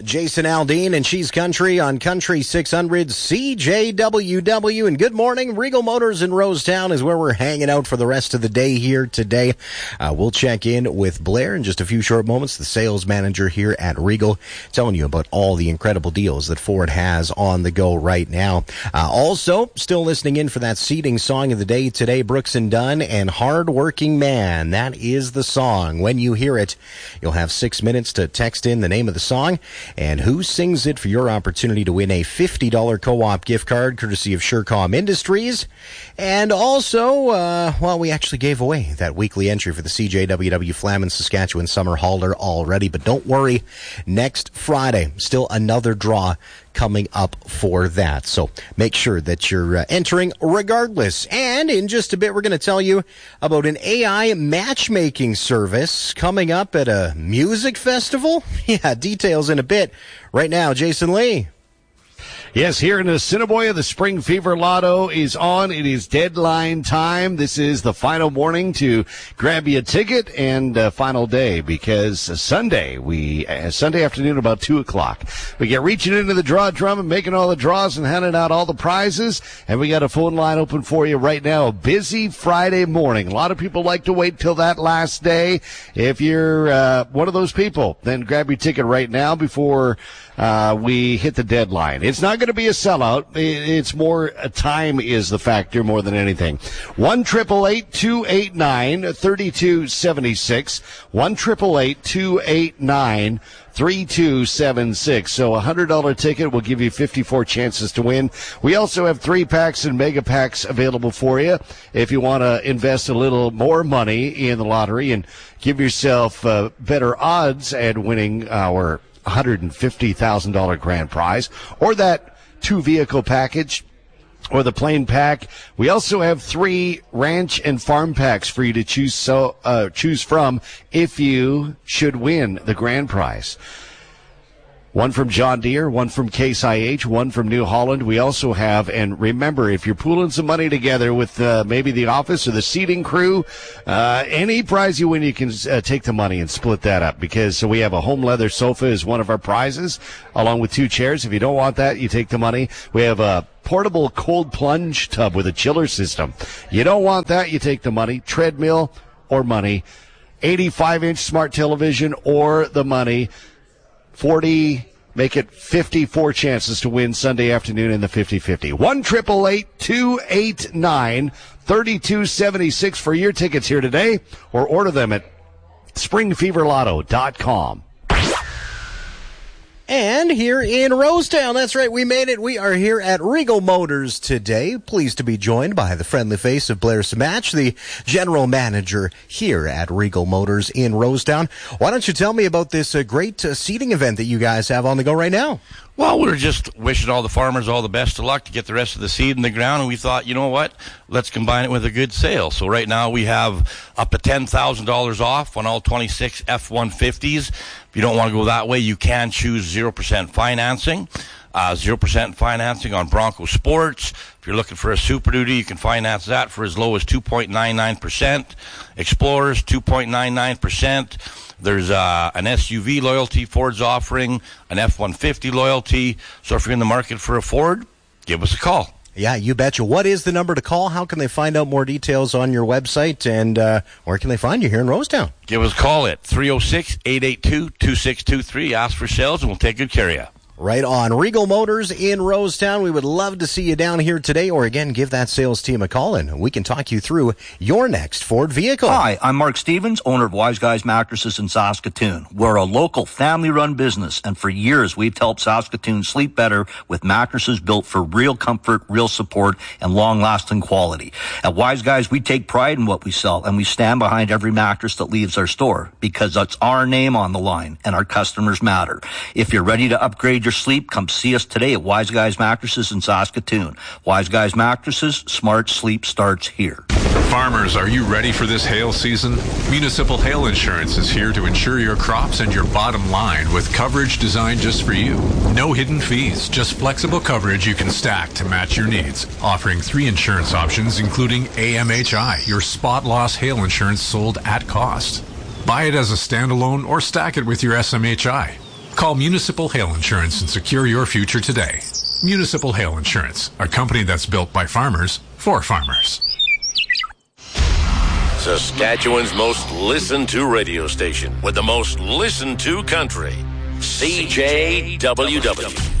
Jason Aldean and She's Country on Country 600 CJWW. And good morning. Regal Motors in Rosetown is where we're hanging out for the rest of the day here today. We'll check in with Blair in just a few short moments, the sales manager here at Regal, telling you about all the incredible deals that Ford has on the go right now. Also, still listening in for that seating song of the day today, Brooks and Dunn and Hard Working Man. That is the song. When you hear it, you'll have 6 minutes to text in the name of the song and who sings it for your opportunity to win a $50 co-op gift card courtesy of Surecom Industries. And also, we actually gave away that weekly entry for the CJWW Flamin Saskatchewan Summer Hauler already, but don't worry, next Friday, still another draw coming up for that. So make sure that you're entering regardless. And in just a bit, we're going to tell you about an AI matchmaking service coming up at a music festival. Yeah, details in a bit. Right now, Jason Lee. Yes, here in Assiniboia, the Spring Fever Lotto is on. It is deadline time. This is the final morning to grab you a ticket and final day because Sunday afternoon about 2 o'clock. We get reaching into the draw drum and making all the draws and handing out all the prizes. And we got a phone line open for you right now. A busy Friday morning. A lot of people like to wait till that last day. If you're one of those people, then grab your ticket right now before we hit the deadline. It's not going to be a sellout. It's more time is the factor more than anything. 1-888-289-3276. 1-888-289-3276. So a $100 ticket will give you 54 chances to win. We also have 3-packs and mega packs available for you if you want to invest a little more money in the lottery and give yourself better odds at winning our $150,000 grand prize, or that 2-vehicle package, or the plain pack. We also have 3 ranch and farm packs for you to choose from if you should win the grand prize. One from John Deere, one from Case IH, one from New Holland. We also have, and remember, if you're pooling some money together with maybe the office or the seating crew, any prize you win, you can take the money and split that up, because we have a home leather sofa is one of our prizes, along with 2 chairs. If you don't want that, you take the money. We have a portable cold plunge tub with a chiller system. You don't want that, you take the money. Treadmill or money. 85-inch smart television or the money. 40, make it 54 chances to win Sunday afternoon in the 50-50. 1-888-289-3276 for your tickets here today, or order them at springfeverlotto.com. And here in Rosetown, that's right, we made it. We are here at Regal Motors today. Pleased to be joined by the friendly face of Blair Samach, the general manager here at Regal Motors in Rosetown. Why don't you tell me about this great seating event that you guys have on the go right now? Well, we're just wishing all the farmers all the best of luck to get the rest of the seed in the ground, and we thought, you know what, let's combine it with a good sale. So right now we have up to $10,000 off on all 26 F-150s. If you don't want to go that way, you can choose 0% financing. 0% financing on Bronco Sports. If you're looking for a Super Duty, you can finance that for as low as 2.99%. Explorers, 2.99%. There's an SUV loyalty Ford's offering, an F-150 loyalty. So if you're in the market for a Ford, give us a call. Yeah, you betcha. What is the number to call? How can they find out more details on your website? And where can they find you here in Rosetown? Give us a call at 306-882-2623. Ask for sales, and we'll take good care of you. Right on. Regal Motors in Rosetown. We would love to see you down here today, or again, give that sales team a call and we can talk you through your next Ford vehicle. Hi, I'm Mark Stevens, owner of Wise Guys Mattresses in Saskatoon. We're a local family-run business, and for years we've helped Saskatoon sleep better with mattresses built for real comfort, real support, and long-lasting quality. At Wise Guys, we take pride in what we sell, and we stand behind every mattress that leaves our store, because it's our name on the line, and our customers matter. If you're ready to upgrade your sleep, come see us today at Wise Guys Mattresses in Saskatoon. Wise Guys Mattresses, smart sleep starts here. Farmers, are you ready for this hail season? Municipal Hail Insurance is here to insure your crops and your bottom line with coverage designed just for you. No hidden fees, just flexible coverage you can stack to match your needs. Offering 3 insurance options, including AMHI, your spot loss hail insurance sold at cost. Buy it as a standalone or stack it with your SMHI. Call Municipal Hail Insurance and secure your future today. Municipal Hail Insurance, a company that's built by farmers for farmers. Saskatchewan's most listened to radio station with the most listened to country. CJWW.